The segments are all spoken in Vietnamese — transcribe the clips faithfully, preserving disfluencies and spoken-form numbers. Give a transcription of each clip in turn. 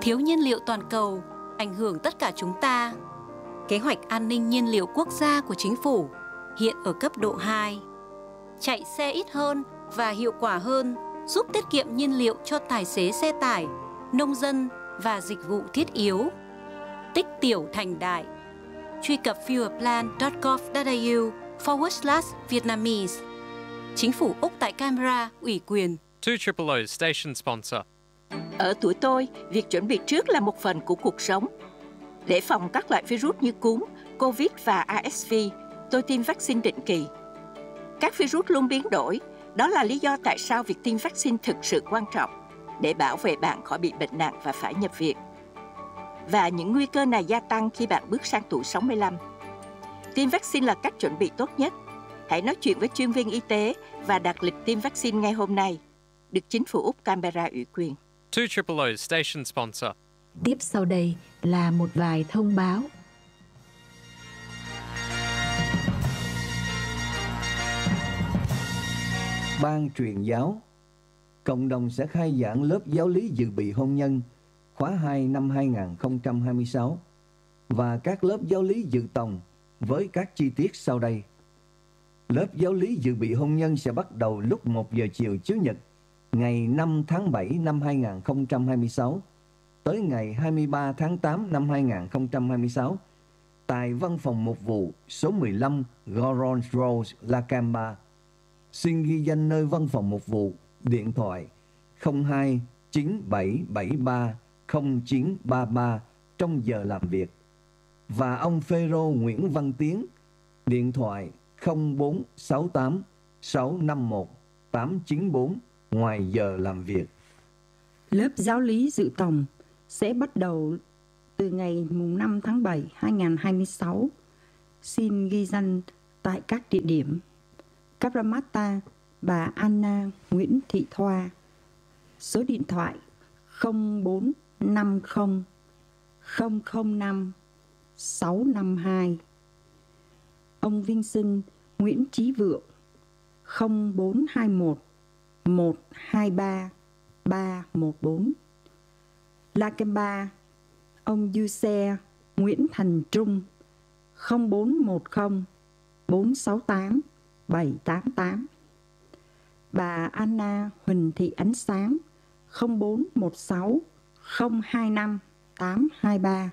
Thiếu nhiên liệu toàn cầu ảnh hưởng tất cả chúng ta. Kế hoạch an ninh nhiên liệu quốc gia của chính phủ hiện ở cấp độ hai. Chạy xe ít hơn và hiệu quả hơn giúp tiết kiệm nhiên liệu cho tài xế xe tải, nông dân và dịch vụ thiết yếu. Tích tiểu thành đại. Truy cập fuelplan chấm gov chấm au forward slash Vietnamese. Chính phủ Úc tại Canberra ủy quyền. two triple O station sponsor. Ở tuổi tôi, việc chuẩn bị trước là một phần của cuộc sống. Để phòng các loại virus như cúm, Covid và R S V, tôi tiêm vaccine định kỳ. Các virus luôn biến đổi, đó là lý do tại sao việc tiêm vaccine thực sự quan trọng để bảo vệ bạn khỏi bị bệnh nặng và phải nhập viện. Và những nguy cơ này gia tăng khi bạn bước sang tuổi sáu mươi lăm. Tiêm vaccine là cách chuẩn bị tốt nhất. Hãy nói chuyện với chuyên viên y tế và đặt lịch tiêm vaccine ngay hôm nay. Được chính phủ Úc Canberra ủy quyền. two triple O station sponsor. Tiếp sau đây là một vài thông báo. Ban truyền giáo, cộng đồng sẽ khai giảng lớp giáo lý dự bị hôn nhân khóa hai năm hai nghìn không trăm hai mươi sáu và các lớp giáo lý dự tòng với các chi tiết sau đây. Lớp giáo lý dự bị hôn nhân sẽ bắt đầu lúc một giờ chiều Chủ nhật, ngày năm tháng bảy năm hai nghìn không trăm hai mươi sáu tới ngày hai mươi ba tháng tám năm hai nghìn không trăm hai mươi sáu tại văn phòng mục vụ số mười lăm Goron Road, Lakemba. Xin ghi danh nơi văn phòng mục vụ, điện thoại không hai chín bảy bảy ba không chín ba ba trong giờ làm việc. Và ông Phêrô Nguyễn Văn Tiến, điện thoại không bốn sáu tám sáu năm một tám chín bốn ngoài giờ làm việc. Lớp giáo lý dự tòng sẽ bắt đầu từ ngày năm tháng bảy năm hai nghìn không trăm hai mươi sáu. Xin ghi danh tại các địa điểm: Cabramatta, bà Anna Nguyễn Thị Thoa. Số điện thoại không bốn năm không không không năm sáu năm hai. Ông Vinh Sinh Nguyễn Chí Vượng không bốn hai một một hai ba ba một bốn. Lakemba, ông Du Xe Nguyễn Thành Trung không bốn một không bốn sáu tám bảy tám tám. Bà Anna Huỳnh Thị Ánh Sáng không bốn một sáu không hai năm tám hai ba.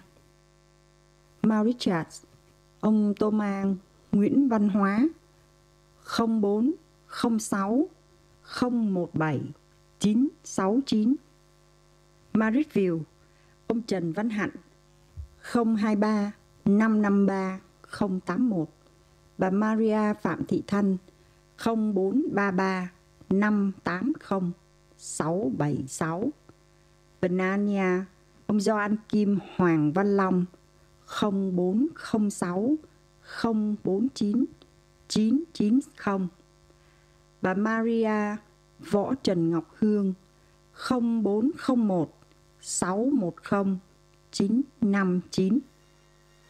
Mauritius, ông Thomas Nguyễn Văn Hóa không bốn không sáu không một bảy chín sáu chín. Marrickville, ông Trần Văn Hạnh không hai ba năm năm ba không tám một. Bà Maria Phạm Thị Thanh không bốn ba ba năm tám không sáu bảy sáu. Benania, ông Gioan Kim Hoàng Văn Long không bốn không sáu không bốn chín chín chín không. Bà Maria Võ Trần Ngọc Hương không bốn không một sáu một không chín năm chín.